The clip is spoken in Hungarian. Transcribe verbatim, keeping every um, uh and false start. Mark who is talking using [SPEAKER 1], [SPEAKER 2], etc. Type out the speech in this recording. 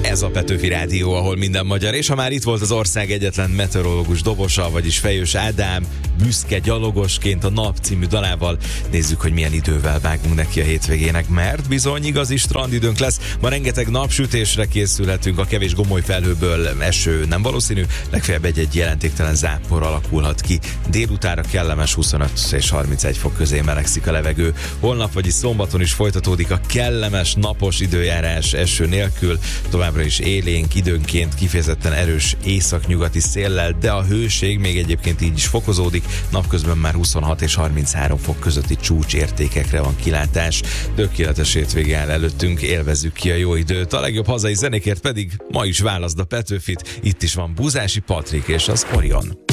[SPEAKER 1] Ez a Petőfi Rádió, ahol minden magyar, és ha már itt volt az ország egyetlen meteorológus dobosa, vagyis Fejős Ádám, büszke gyalogosként a Nap című dalával, nézzük, hogy milyen idővel vágunk neki a hétvégének, mert bizony igazi strandidőnk lesz. Ma rengeteg napsütésre készülhetünk, a kevés gomoly felhőből eső nem valószínű, legfeljebb egy-egy jelentéktelen zápor alakulhat ki. Délutára kellemes huszonöt és harmincegy fok közé melegszik a levegő. Holnap, vagyis szombaton is folytatódik a kellemes napos időjárás eső nélkül, továbbra is élénk, időnként kifejezetten erős északnyugati széllel, de a hőség még egyébként így is fokozódik, napközben már huszonhat és harminchárom fok közötti csúcsértékekre van kilátás. Tökéletes hétvége áll előttünk, élvezzük ki a jó időt, a legjobb hazai zenékért pedig ma is válaszd a Petőfit, itt is van Buzási Patrik és az Orion.